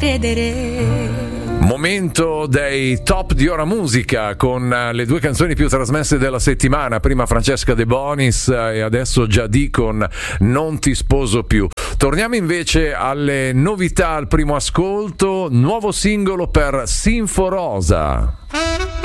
credere. Momento dei top di Ora Musica con le due canzoni più trasmesse della settimana, prima Francesca De Bonis e adesso Giadì con Non ti sposo più. Torniamo invece alle novità al primo ascolto, nuovo singolo per Sinforosa.